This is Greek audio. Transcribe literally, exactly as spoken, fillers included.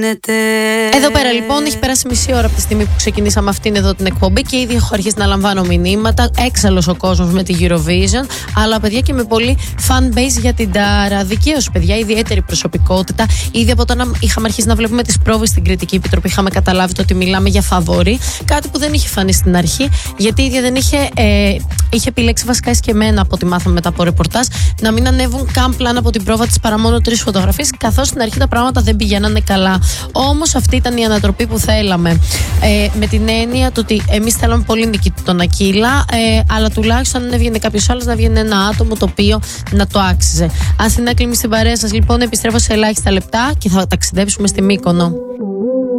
Εδώ πέρα λοιπόν έχει περάσει μισή ώρα από τη στιγμή που ξεκινήσαμε αυτήν εδώ την εκπομπή και ήδη έχω αρχίσει να λαμβάνω μηνύματα. Έξαλλος ο κόσμος με τη Eurovision, αλλά παιδιά και με πολύ fan base για την Τάρα. Δικαίως, παιδιά, ιδιαίτερη προσωπικότητα. Ήδη από όταν είχαμε αρχίσει να βλέπουμε τις πρόβες στην Κριτική Επιτροπή, είχαμε καταλάβει το ότι μιλάμε για φαβορί. Κάτι που δεν είχε φανεί στην αρχή, γιατί η ίδια δεν είχε, ε, είχε επιλέξει βασικά και εμένα από ό,τι μάθαμε μετά από ρεπορτάζ να μην ανέβουν καν πλάνα από την πρόβα της παρά μόνο τρεις φωτογραφίες, καθώς στην αρχή τα πράγματα δεν πηγαίνανε καλά. Όμως αυτή ήταν η ανατροπή που θέλαμε. Ε, με την έννοια το ότι εμείς θέλαμε πολύ νικητή τον Ακύλα, ε, αλλά τουλάχιστον αν έβγαινε κάποιος άλλος να βγαίνει ένα άτομο το οποίο να το άξιζε. Αθηνά Κλίμη στην παρέα σας, λοιπόν, επιστρέφω σε ελάχιστα λεπτά και θα ταξιδέψουμε στη Μύκονο.